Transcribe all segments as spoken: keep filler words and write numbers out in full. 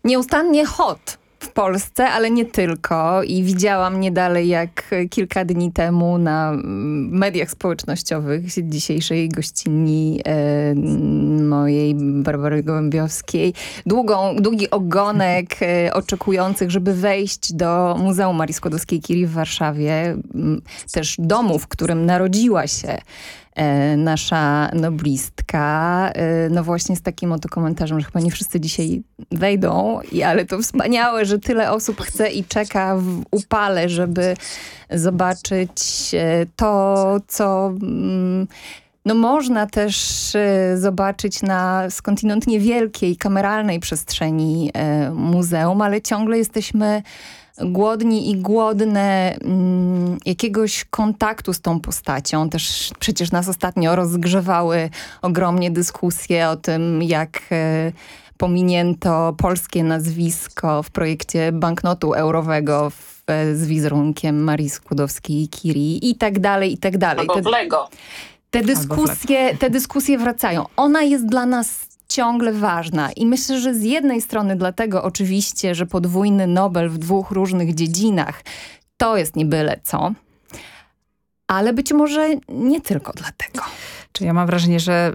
nieustannie hot w Polsce, ale nie tylko. I widziałam nie dalej jak kilka dni temu na mediach społecznościowych dzisiejszej gościni e, mojej Barbary Gołębiowskiej długą, długi ogonek e, oczekujących, żeby wejść do Muzeum Marii Skłodowskiej-Curie w Warszawie. Też domu, w którym narodziła się nasza noblistka, no właśnie z takim oto komentarzem, że chyba nie wszyscy dzisiaj wejdą, i ale to wspaniałe, że tyle osób chce i czeka w upale, żeby zobaczyć to, co no można też zobaczyć na skądinąd niewielkiej, kameralnej przestrzeni muzeum, ale ciągle jesteśmy głodni i głodne mm, jakiegoś kontaktu z tą postacią. Też przecież nas ostatnio rozgrzewały ogromnie dyskusje o tym, jak e, pominięto polskie nazwisko w projekcie banknotu eurowego w, e, z wizerunkiem Marii Skłodowskiej-Curie i tak dalej, i tak dalej. Albo w Lego. Te dyskusje, te dyskusje wracają. Ona jest dla nas ciągle ważna i myślę, że z jednej strony dlatego oczywiście, że podwójny Nobel w dwóch różnych dziedzinach to jest nie byle co, ale być może nie tylko dlatego. Czy ja mam wrażenie, że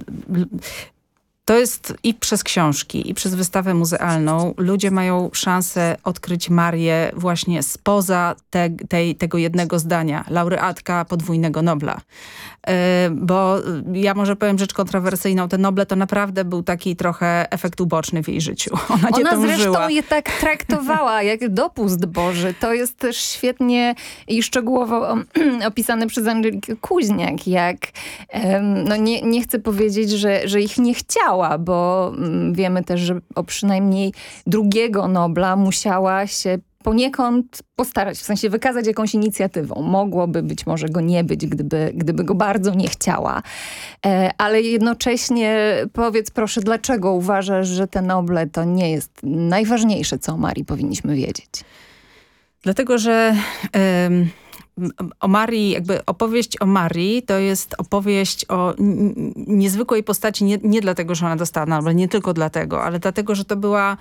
to jest i przez książki, i przez wystawę muzealną ludzie mają szansę odkryć Marię właśnie spoza te, tej, tego jednego zdania. Laureatka podwójnego Nobla. Yy, bo ja może powiem rzecz kontrowersyjną. Te Noble to naprawdę był taki trochę efekt uboczny w jej życiu. Ona, Ona nie zresztą żyła. je tak traktowała, jak dopust Boży. To jest też świetnie i szczegółowo opisane przez Angelikę Kuźniak, jak um, no nie, nie chcę powiedzieć, że, że ich nie chciała, bo um, wiemy też, że o przynajmniej drugiego Nobla musiała się poniekąd postarać, w sensie wykazać jakąś inicjatywą. Mogłoby być może go nie być, gdyby, gdyby go bardzo nie chciała. E, ale jednocześnie powiedz proszę, dlaczego uważasz, że te Noble to nie jest najważniejsze, co o Marii powinniśmy wiedzieć? Dlatego, że ym, o Marii, jakby opowieść o Marii to jest opowieść o niezwykłej postaci, nie, nie dlatego, że ona dostała Nobel, nie tylko dlatego, ale dlatego, że to była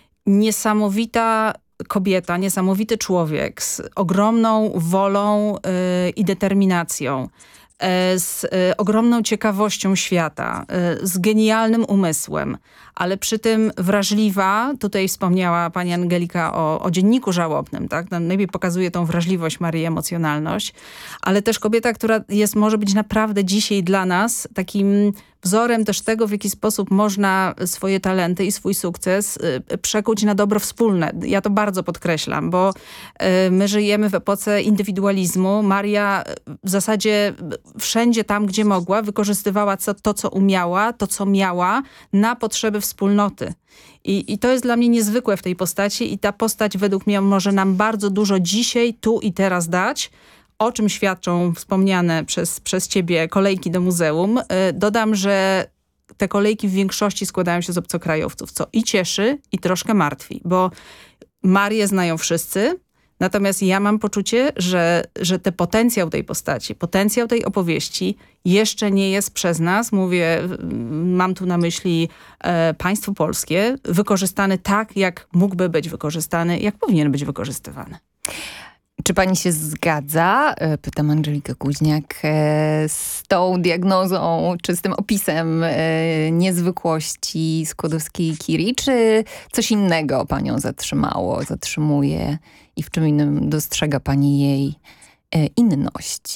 niesamowita kobieta, niesamowity człowiek z ogromną wolą yy, i determinacją, yy, z yy, ogromną ciekawością świata, yy, z genialnym umysłem, ale przy tym wrażliwa. Tutaj wspomniała pani Angelika o, o dzienniku żałobnym, tak? No, najlepiej pokazuje tą wrażliwość Marii, emocjonalność, ale też kobieta, która jest, może być naprawdę dzisiaj dla nas takim wzorem też tego, w jaki sposób można swoje talenty i swój sukces y, przekuć na dobro wspólne. Ja to bardzo podkreślam, bo y, my żyjemy w epoce indywidualizmu. Maria w zasadzie wszędzie tam, gdzie mogła, wykorzystywała co, to, co umiała, to, co miała na potrzeby wspólnoty. I, I to jest dla mnie niezwykłe w tej postaci i ta postać według mnie może nam bardzo dużo dzisiaj, tu i teraz dać, o czym świadczą wspomniane przez, przez ciebie kolejki do muzeum. Dodam, że te kolejki w większości składają się z obcokrajowców, co i cieszy, i troszkę martwi, bo Marię znają wszyscy, natomiast ja mam poczucie, że, że ten potencjał tej postaci, potencjał tej opowieści jeszcze nie jest przez nas, mówię, mam tu na myśli e, państwo polskie, wykorzystany tak, jak mógłby być wykorzystany, jak powinien być wykorzystywany. Czy pani się zgadza, pytam Angelikę Kuźniak, z tą diagnozą, czy z tym opisem niezwykłości Skłodowskiej-Curie, czy coś innego panią zatrzymało, zatrzymuje i w czym innym dostrzega pani jej inność?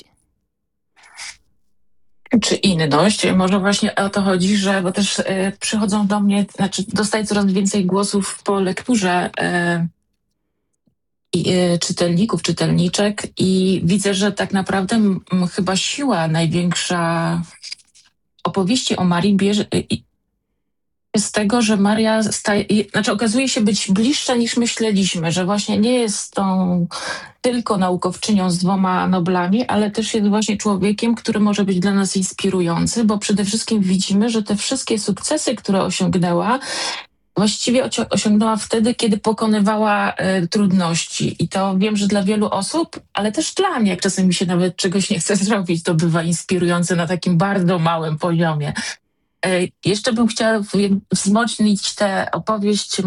Czy inność? Może właśnie o to chodzi, że bo też e, przychodzą do mnie, znaczy dostaję coraz więcej głosów po lekturze e, i, e, czytelników, czytelniczek i widzę, że tak naprawdę m, chyba siła największa opowieści o Marii bierze i, z tego, że Maria staje, znaczy okazuje się być bliższa niż myśleliśmy, że właśnie nie jest tą tylko naukowczynią z dwoma Noblami, ale też jest właśnie człowiekiem, który może być dla nas inspirujący, bo przede wszystkim widzimy, że te wszystkie sukcesy, które osiągnęła, właściwie osiągnęła wtedy, kiedy pokonywała e, trudności. I to wiem, że dla wielu osób, ale też dla mnie, jak czasem mi się nawet czegoś nie chce zrobić, to bywa inspirujące na takim bardzo małym poziomie. E, jeszcze bym chciała wzmocnić tę opowieść